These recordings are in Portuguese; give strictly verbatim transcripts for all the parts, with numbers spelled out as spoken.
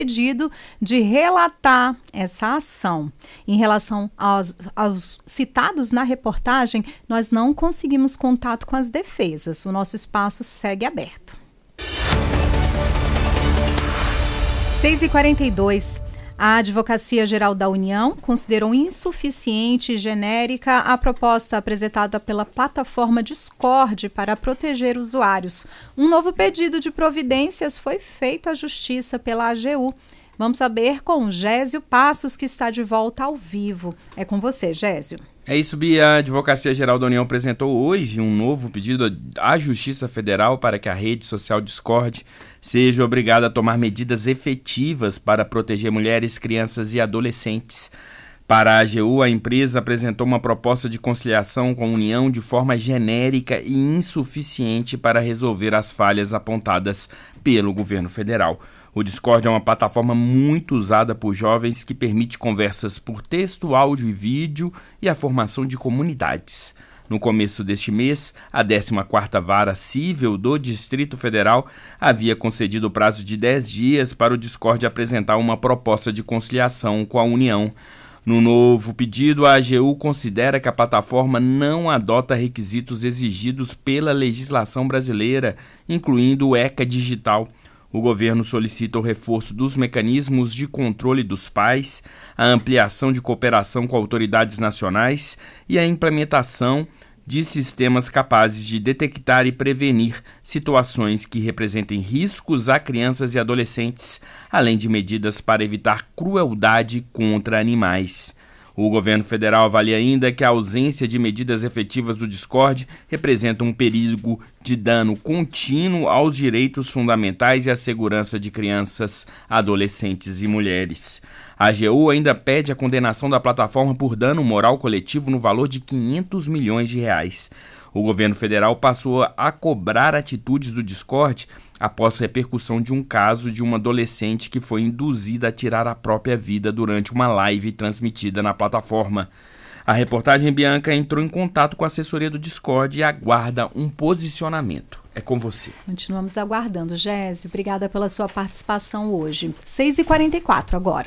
pedido de relatar essa ação. Em relação aos, aos citados na reportagem, nós não conseguimos contato com as defesas. O nosso espaço segue aberto. seis e quarenta e dois. A Advocacia Geral da União considerou insuficiente e genérica a proposta apresentada pela plataforma Discord para proteger usuários. Um novo pedido de providências foi feito à Justiça pela A G U. Vamos saber com Gésio Passos, que está de volta ao vivo. É com você, Gésio. É isso, Bia. A Advocacia Geral da União apresentou hoje um novo pedido à Justiça Federal para que a rede social Discord seja obrigada a tomar medidas efetivas para proteger mulheres, crianças e adolescentes. Para a A G U, a empresa apresentou uma proposta de conciliação com a União de forma genérica e insuficiente para resolver as falhas apontadas pelo governo federal. O Discord é uma plataforma muito usada por jovens que permite conversas por texto, áudio e vídeo e a formação de comunidades. No começo deste mês, a décima quarta Vara Cível do Distrito Federal havia concedido o prazo de dez dias para o Discord apresentar uma proposta de conciliação com a União. No novo pedido, a A G U considera que a plataforma não adota requisitos exigidos pela legislação brasileira, incluindo o ECA digital. O governo solicita o reforço dos mecanismos de controle dos pais, a ampliação de cooperação com autoridades nacionais e a implementação de sistemas capazes de detectar e prevenir situações que representem riscos a crianças e adolescentes, além de medidas para evitar crueldade contra animais. O governo federal avalia ainda que a ausência de medidas efetivas do Discord representa um perigo de dano contínuo aos direitos fundamentais e à segurança de crianças, adolescentes e mulheres. A A G U ainda pede a condenação da plataforma por dano moral coletivo no valor de quinhentos milhões de reais. O governo federal passou a cobrar atitudes do Discord após a repercussão de um caso de uma adolescente que foi induzida a tirar a própria vida durante uma live transmitida na plataforma. A reportagem Bianca entrou em contato com a assessoria do Discord e aguarda um posicionamento. É com você. Continuamos aguardando, Gésio. Obrigada pela sua participação hoje. seis e quarenta e quatro agora.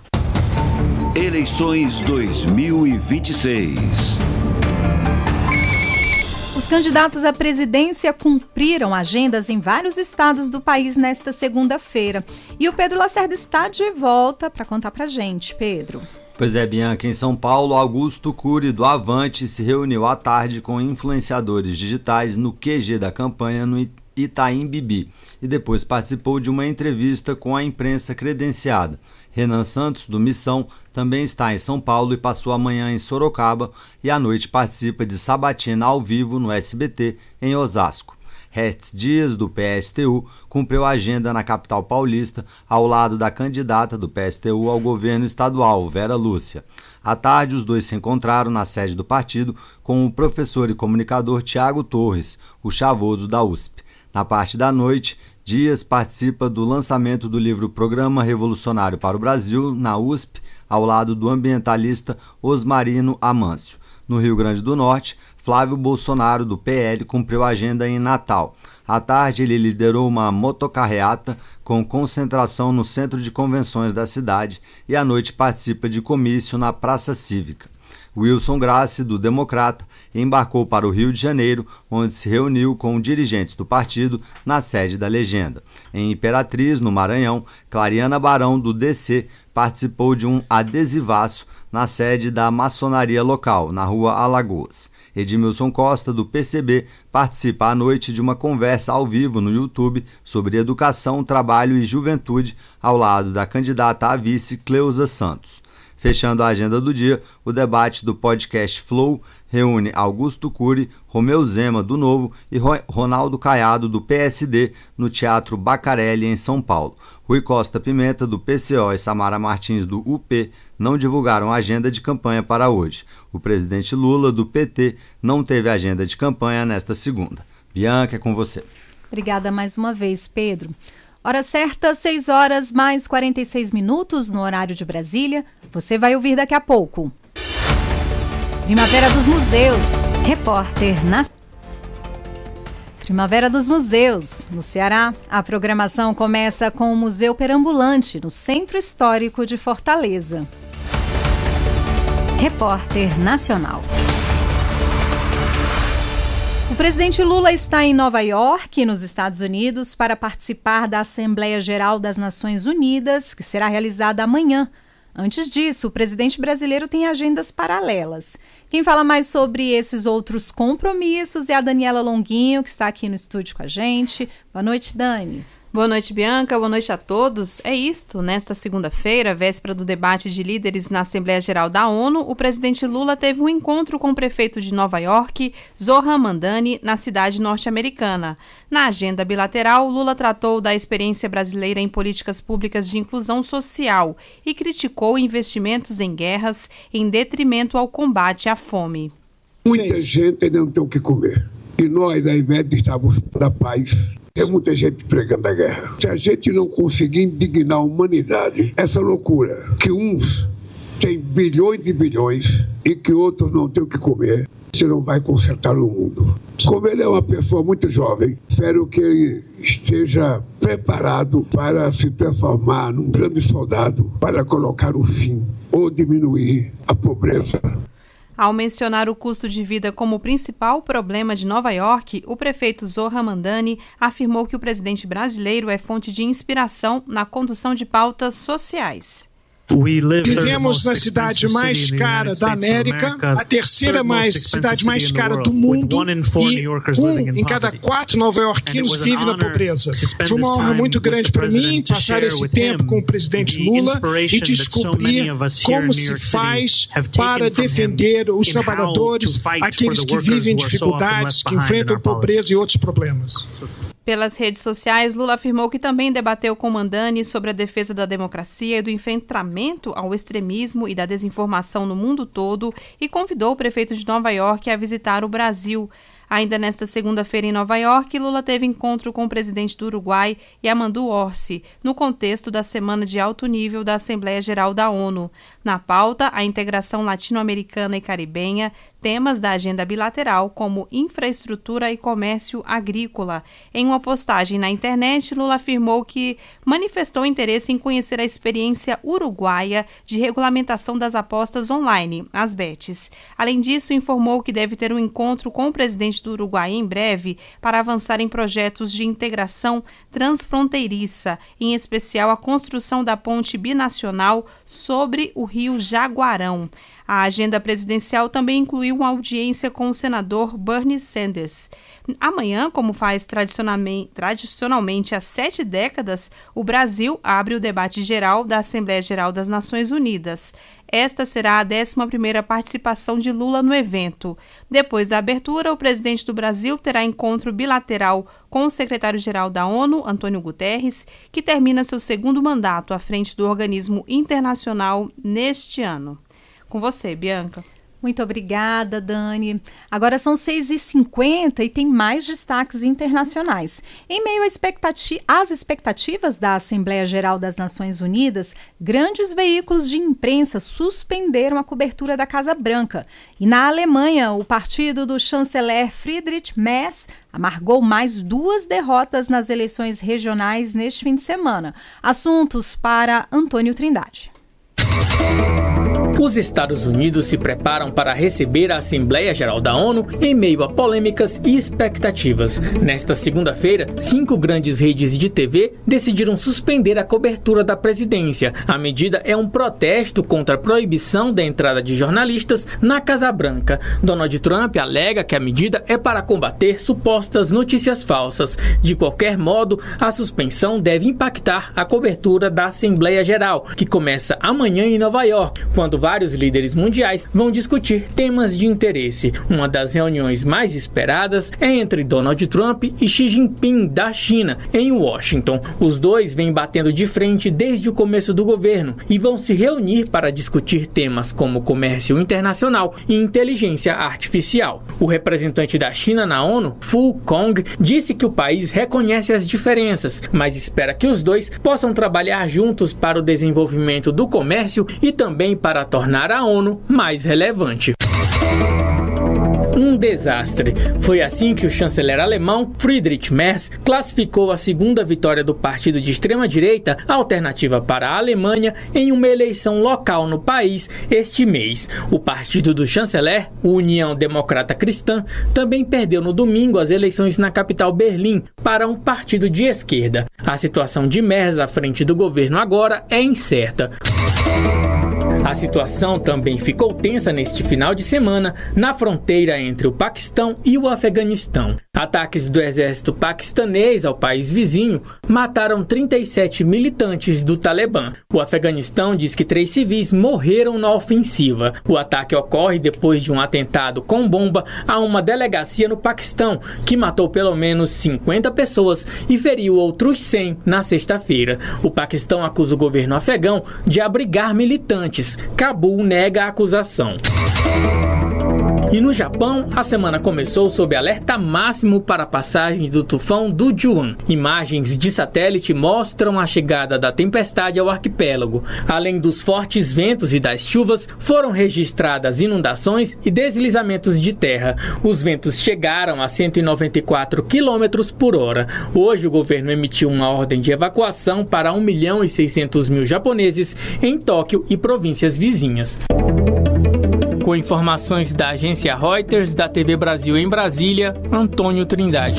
Eleições dois mil e vinte e seis. Os candidatos à presidência cumpriram agendas em vários estados do país nesta segunda-feira. E o Pedro Lacerda está de volta para contar para a gente. Pedro. Pois é, Bianca, em São Paulo, Augusto Cury do Avante se reuniu à tarde com influenciadores digitais no Q G da campanha no Itaim Bibi e depois participou de uma entrevista com a imprensa credenciada. Renan Santos, do Missão, também está em São Paulo e passou a manhã em Sorocaba e à noite participa de sabatina ao vivo no S B T em Osasco. Hertz Dias, do P S T U, cumpriu a agenda na capital paulista ao lado da candidata do P S T U ao governo estadual, Vera Lúcia. À tarde, os dois se encontraram na sede do partido com o professor e comunicador Tiago Torres, o chavoso da U S P. Na parte da noite, Dias participa do lançamento do livro Programa Revolucionário para o Brasil, na U S P, ao lado do ambientalista Osmarino Amâncio. No Rio Grande do Norte, Flávio Bolsonaro, do P L, cumpriu a agenda em Natal. À tarde, ele liderou uma motocarreata com concentração no centro de convenções da cidade e à noite participa de comício na Praça Cívica. Wilson Grassi, do Democrata, embarcou para o Rio de Janeiro, onde se reuniu com dirigentes do partido na sede da legenda. Em Imperatriz, no Maranhão, Clariana Barão, do D C, participou de um adesivaço na sede da maçonaria local, na rua Alagoas. Edmilson Costa, do P C B, participa à noite de uma conversa ao vivo no YouTube sobre educação, trabalho e juventude, ao lado da candidata a vice Cleusa Santos. Fechando a agenda do dia, o debate do podcast Flow reúne Augusto Cury, Romeu Zema, do Novo, e Ronaldo Caiado, do P S D, no Teatro Bacarelli, em São Paulo. Rui Costa Pimenta, do P C O, e Samara Martins, do U P, não divulgaram a agenda de campanha para hoje. O presidente Lula, do P T, não teve agenda de campanha nesta segunda. Bianca, é com você. Obrigada mais uma vez, Pedro. Hora certa, seis horas mais quarenta e seis minutos no horário de Brasília. Você vai ouvir daqui a pouco. Primavera dos Museus. Repórter na... Primavera dos Museus. No Ceará, a programação começa com o Museu Perambulante, no Centro Histórico de Fortaleza. Repórter Nacional. O presidente Lula está em Nova York, nos Estados Unidos, para participar da Assembleia Geral das Nações Unidas, que será realizada amanhã. Antes disso, o presidente brasileiro tem agendas paralelas. Quem fala mais sobre esses outros compromissos é a Daniela Longuinho, que está aqui no estúdio com a gente. Boa noite, Dani. Boa noite, Bianca. Boa noite a todos. É isto, nesta segunda-feira, véspera do debate de líderes na Assembleia Geral da ONU, o presidente Lula teve um encontro com o prefeito de Nova York, Zohran Mamdani, na cidade norte-americana. Na agenda bilateral, Lula tratou da experiência brasileira em políticas públicas de inclusão social e criticou investimentos em guerras em detrimento ao combate à fome. Muita gente ainda não tem o que comer. E nós, ao invés de estarmos da paz, tem muita gente pregando a guerra. Se a gente não conseguir indignar a humanidade, essa loucura, que uns têm bilhões e bilhões e que outros não têm o que comer, você não vai consertar o mundo. Como ele é uma pessoa muito jovem, espero que ele esteja preparado para se transformar num grande soldado para colocar o fim ou diminuir a pobreza. Ao mencionar o custo de vida como o principal problema de Nova York, o prefeito Zohran Mamdani afirmou que o presidente brasileiro é fonte de inspiração na condução de pautas sociais. Vivemos na cidade mais cara da América, a terceira mais, cidade mais cara do mundo, e um em cada quatro nova-iorquinos vive na pobreza. Foi uma honra muito grande para mim passar esse tempo com o presidente Lula e descobrir como se faz para defender os trabalhadores, aqueles que vivem dificuldades, que enfrentam pobreza e outros problemas. Pelas redes sociais, Lula afirmou que também debateu com Mamdani sobre a defesa da democracia e do enfrentamento ao extremismo e da desinformação no mundo todo e convidou o prefeito de Nova York a visitar o Brasil. Ainda nesta segunda-feira em Nova York, Lula teve encontro com o presidente do Uruguai, Yamandu Orsi, no contexto da Semana de Alto Nível da Assembleia Geral da ONU. Na pauta, a integração latino-americana e caribenha, temas da agenda bilateral como infraestrutura e comércio agrícola. Em uma postagem na internet, Lula afirmou que manifestou interesse em conhecer a experiência uruguaia de regulamentação das apostas online, as bets. Além disso, informou que deve ter um encontro com o presidente do Uruguai em breve para avançar em projetos de integração transfronteiriça, em especial a construção da ponte binacional sobre o Rio Jaguarão. A agenda presidencial também incluiu uma audiência com o senador Bernie Sanders. Amanhã, como faz tradicionalmente, tradicionalmente há sete décadas, o Brasil abre o debate geral da Assembleia Geral das Nações Unidas. Esta será a décima primeira participação de Lula no evento. Depois da abertura, o presidente do Brasil terá encontro bilateral com o secretário-geral da ONU, Antônio Guterres, que termina seu segundo mandato à frente do organismo internacional neste ano. Com você, Bianca. Muito obrigada, Dani. Agora são seis e cinquenta e tem mais destaques internacionais. Em meio às expectativas da Assembleia Geral das Nações Unidas, grandes veículos de imprensa suspenderam a cobertura da Casa Branca. E na Alemanha, o partido do chanceler Friedrich Merz amargou mais duas derrotas nas eleições regionais neste fim de semana. Assuntos para Antônio Trindade. Os Estados Unidos se preparam para receber a Assembleia Geral da ONU em meio a polêmicas e expectativas. Nesta segunda-feira, cinco grandes redes de T V decidiram suspender a cobertura da presidência. A medida é um protesto contra a proibição da entrada de jornalistas na Casa Branca. Donald Trump alega que a medida é para combater supostas notícias falsas. De qualquer modo, a suspensão deve impactar a cobertura da Assembleia Geral, que começa amanhã em Nova York, quando vários líderes mundiais vão discutir temas de interesse. Uma das reuniões mais esperadas é entre Donald Trump e Xi Jinping, da China, em Washington. Os dois vêm batendo de frente desde o começo do governo e vão se reunir para discutir temas como comércio internacional e inteligência artificial. O representante da China na ONU, Fu Kong, disse que o país reconhece as diferenças, mas espera que os dois possam trabalhar juntos para o desenvolvimento do comércio e também para tornar a ONU mais relevante. um desastre. Foi assim que o chanceler alemão Friedrich Merz classificou a segunda vitória do partido de extrema-direita, Alternativa para a Alemanha, em uma eleição local no país este mês. O partido do chanceler, União Democrata Cristã, também perdeu no domingo as eleições na capital Berlim para um partido de esquerda. A situação de Merz à frente do governo agora é incerta. A situação também ficou tensa neste final de semana na fronteira entre o Paquistão e o Afeganistão. Ataques do exército paquistanês ao país vizinho mataram trinta e sete militantes do Talibã. O Afeganistão diz que três civis morreram na ofensiva. O ataque ocorre depois de um atentado com bomba a uma delegacia no Paquistão, que matou pelo menos cinquenta pessoas e feriu outros cem na sexta-feira. O Paquistão acusa o governo afegão de abrigar militantes. Cabul nega a acusação. E no Japão, a semana começou sob alerta máximo para a passagem do tufão Dujuan. Imagens de satélite mostram a chegada da tempestade ao arquipélago. Além dos fortes ventos e das chuvas, foram registradas inundações e deslizamentos de terra. Os ventos chegaram a cento e noventa e quatro quilômetros por hora. Hoje, o governo emitiu uma ordem de evacuação para um milhão e seiscentos mil japoneses em Tóquio e províncias vizinhas. Com informações da agência Reuters, da T V Brasil em Brasília, Antônio Trindade.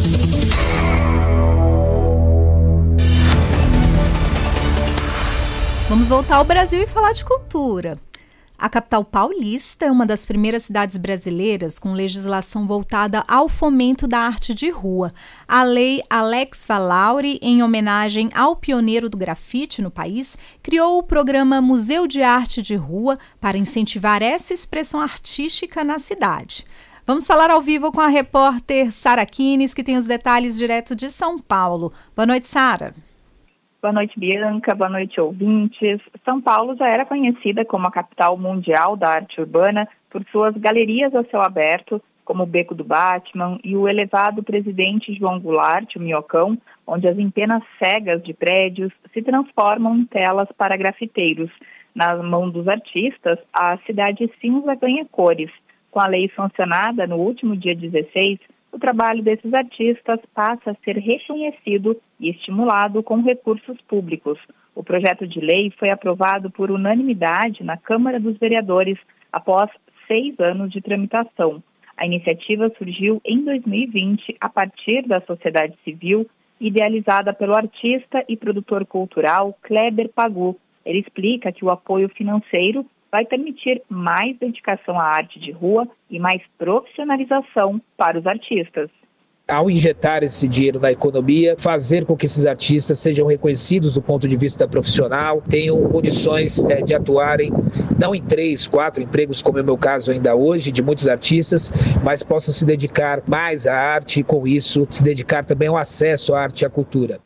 Vamos voltar ao Brasil e falar de cultura. A capital paulista é uma das primeiras cidades brasileiras com legislação voltada ao fomento da arte de rua. A lei Alex Valauri, em homenagem ao pioneiro do grafite no país, criou o programa Museu de Arte de Rua para incentivar essa expressão artística na cidade. Vamos falar ao vivo com a repórter Sara Kines, que tem os detalhes direto de São Paulo. Boa noite, Sara. Boa noite, Bianca. Boa noite, ouvintes. São Paulo já era conhecida como a capital mundial da arte urbana por suas galerias a céu aberto, como o Beco do Batman e o elevado Presidente João Goulart, o Minhocão, onde as antenas cegas de prédios se transformam em telas para grafiteiros. Na mão dos artistas, a cidade cinza ganha cores. Com a lei sancionada no último dia dezesseis, o trabalho desses artistas passa a ser reconhecido e estimulado com recursos públicos. O projeto de lei foi aprovado por unanimidade na Câmara dos Vereadores após seis anos de tramitação. A iniciativa surgiu em dois mil e vinte a partir da sociedade civil, idealizada pelo artista e produtor cultural Kleber Pagu. Ele explica que o apoio financeiro vai permitir mais dedicação à arte de rua e mais profissionalização para os artistas. Ao injetar esse dinheiro na economia, fazer com que esses artistas sejam reconhecidos do ponto de vista profissional, tenham condições é, de atuarem, não em três, quatro empregos, como é o meu caso ainda hoje, de muitos artistas, mas possam se dedicar mais à arte e, com isso, se dedicar também ao acesso à arte e à cultura.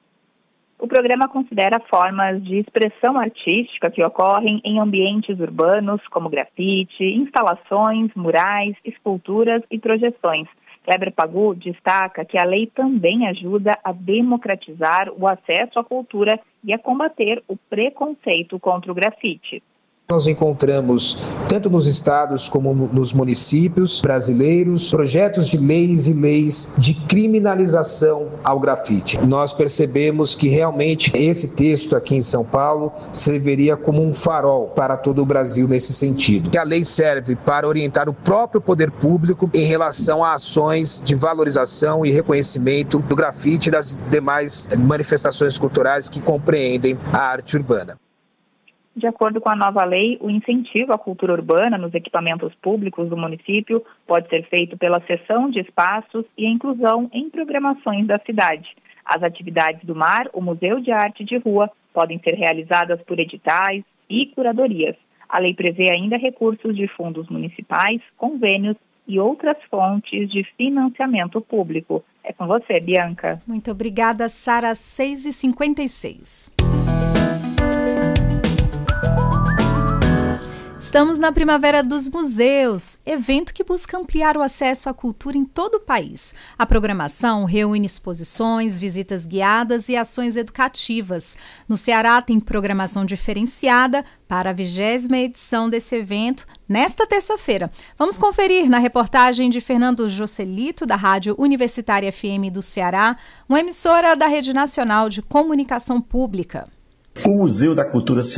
O programa considera formas de expressão artística que ocorrem em ambientes urbanos, como grafite, instalações, murais, esculturas e projeções. Kleber Pagu destaca que a lei também ajuda a democratizar o acesso à cultura e a combater o preconceito contra o grafite. Nós encontramos, tanto nos estados como nos municípios brasileiros, projetos de leis e leis de criminalização ao grafite. Nós percebemos que realmente esse texto aqui em São Paulo serviria como um farol para todo o Brasil nesse sentido. A lei serve para orientar o próprio poder público em relação a ações de valorização e reconhecimento do grafite e das demais manifestações culturais que compreendem a arte urbana. De acordo com a nova lei, o incentivo à cultura urbana nos equipamentos públicos do município pode ser feito pela cessão de espaços e a inclusão em programações da cidade. As atividades do mar, o Museu de Arte de Rua, podem ser realizadas por editais e curadorias. A lei prevê ainda recursos de fundos municipais, convênios e outras fontes de financiamento público. É com você, Bianca. Muito obrigada, Sara. seis e cinquenta e seis. Estamos na Primavera dos Museus, evento que busca ampliar o acesso à cultura em todo o país. A programação reúne exposições, visitas guiadas e ações educativas. No Ceará tem programação diferenciada para a vigésima edição desse evento, nesta terça-feira. Vamos conferir na reportagem de Fernando Joselito, da Rádio Universitária F M do Ceará, uma emissora da Rede Nacional de Comunicação Pública. O Museu da Cultura Cearense